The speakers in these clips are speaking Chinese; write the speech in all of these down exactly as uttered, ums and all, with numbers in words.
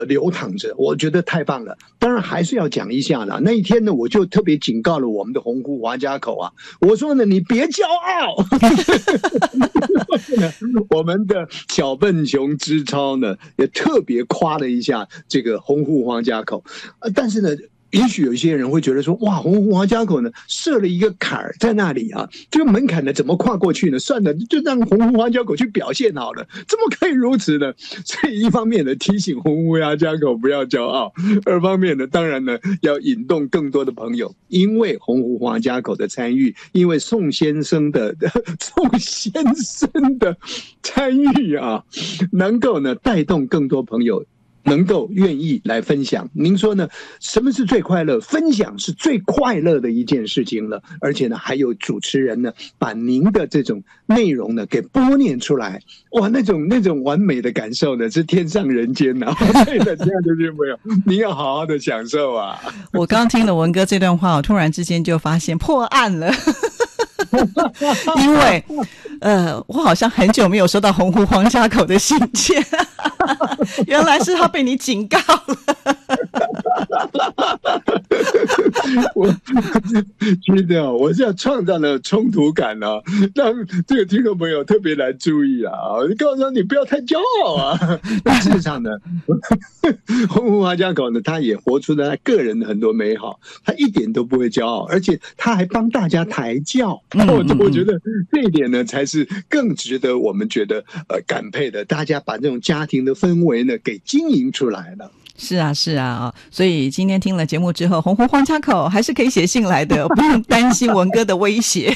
流淌着，我觉得太棒了。当然还是要讲一下啦，那一天呢，我就特别警告了我们的洪湖华家口啊，我说呢，你别骄傲。我们的小笨熊之超呢，也特别夸了一下这个洪湖华家口，呃，但是呢。也许有一些人会觉得说，哇，洪湖华家口呢设了一个坎儿在那里啊，这个门槛呢怎么跨过去呢？算了，就让洪湖华家口去表现好了，怎么可以如此呢？所以一方面呢提醒洪湖华家口不要骄傲，二方面呢当然呢要引动更多的朋友，因为洪湖华家口的参与，因为宋先生的宋先生的参与啊，能够呢带动更多朋友。能够愿意来分享，您说呢？什么是最快乐？分享是最快乐的一件事情了。而且呢，还有主持人呢，把您的这种内容呢给播念出来，哇，那种那种完美的感受呢，是天上人间呐！对的，这样的听众朋友，您要好好的享受啊！ 我刚听了文哥这段话，我突然之间就发现破案了。因为呃，我好像很久没有收到洪湖黄家口的信件，原来是他被你警告了。 我觉得我是要创造了冲突感啊，让这个听众朋友特别来注意啊！你告诉他你不要太骄傲啊。但事实上呢，洪湖华家口呢，他也活出了他个人的很多美好，他一点都不会骄傲，而且他还帮大家抬轿。我我觉得这一点呢，才是更值得我们觉得呃感佩的。大家把这种家庭的氛围呢，给经营出来了。 是啊是啊，所以今天听了节目之后，洪湖黄家口还是可以写信来的，不用担心文哥的威胁。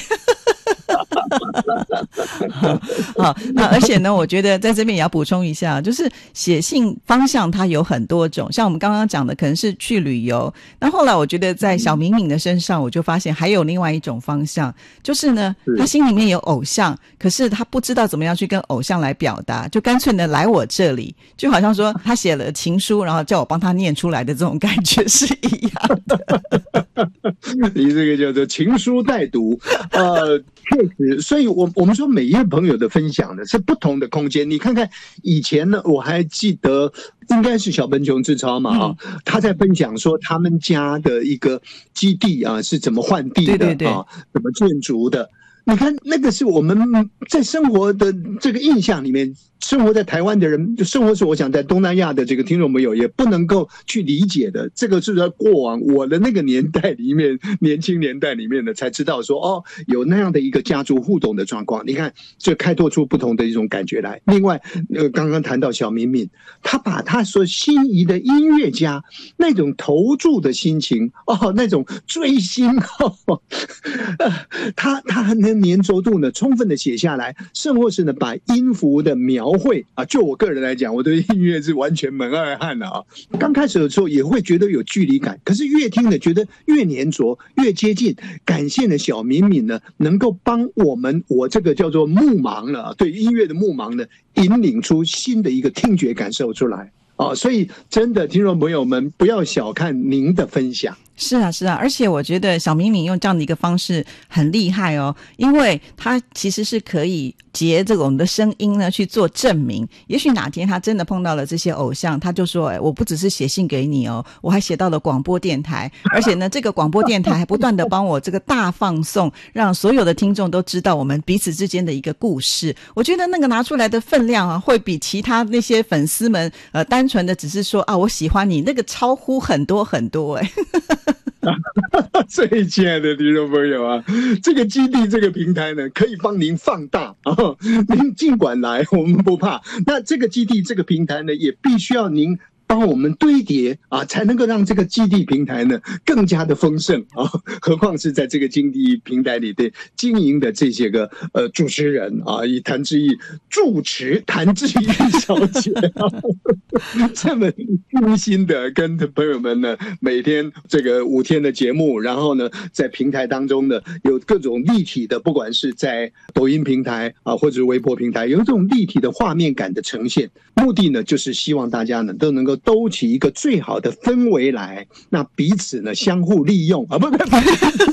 好，那而且呢，我觉得在这边也要补充一下，就是写信方向它有很多种，像我们刚刚讲的可能是去旅游，那后来我觉得在小敏敏的身上，我就发现还有另外一种方向，就是呢，他心里面有偶像，可是他不知道怎么样去跟偶像来表达，就干脆呢来我这里，就好像说他写了情书，然后叫我帮他念出来的这种感觉是一样的。 你这个叫做情书代读，呃，确实，所以我我们说每一位朋友的分享呢是不同的空间。你看看以前呢，我还记得应该是小笨熊之超嘛啊，嗯、他在分享说他们家的一个基地啊是怎么换地的，对对对啊，怎么建筑的。你看那个是我们在生活的这个印象里面，生活在台湾的人，生活是我想在东南亚的这个听众朋友也不能够去理解的。这个是在过往我的那个年代里面，年轻年代里面的才知道说，哦，有那样的一个家族互动的状况。你看，这开拓出不同的一种感觉来。另外，呃，刚刚谈到小敏敏，他把他所心仪的音乐家那种投注的心情，哦，那种追星，哦，呃、他他能。粘着度呢，充分的写下来，甚或是呢，把音符的描绘啊，就我个人来讲，我对音乐是完全门外汉了啊。刚开始的时候也会觉得有距离感，可是越听呢，觉得越粘着，越接近。感谢呢，小敏敏呢，能够帮我们，我这个叫做目盲了，对音乐的目盲呢，引领出新的一个听觉感受出来啊。所以，真的听众朋友们，不要小看您的分享。 是啊是啊，而且我觉得小敏敏用这样的一个方式很厉害哦，因为她其实是可以结这个我们的声音呢去做证明。也许哪天她真的碰到了这些偶像，她就说，哎，我不只是写信给你哦，我还写到了广播电台，而且呢这个广播电台还不断的帮我这个大放送，让所有的听众都知道我们彼此之间的一个故事。我觉得那个拿出来的分量啊，会比其他那些粉丝们呃单纯的只是说啊我喜欢你，那个超乎很多很多哎。 所以亲爱的听众朋友啊，这个基地这个平台呢可以帮您放大啊，您尽管来，我们不怕。那这个基地这个平台呢也必须要您帮我们堆叠啊，才能够让这个基地平台呢更加的丰盛啊！何况是在这个基地平台里的经营的这些个呃主持人啊，以谭志毅主持谭志毅小姐、啊、这么用心的跟朋友们呢，每天这个五天的节目，然后呢在平台当中呢有各种立体的，不管是在抖音平台啊，或者是微博平台，有这种立体的画面感的呈现，目的呢就是希望大家呢都能够兜起一个最好的氛围来，那彼此呢相互利用啊，不不不。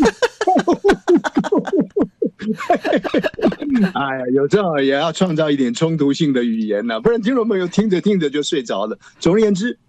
哎呀，有时候也要创造一点冲突性的语言呢、啊，不然听众朋友听着听着就睡着了。总而言之，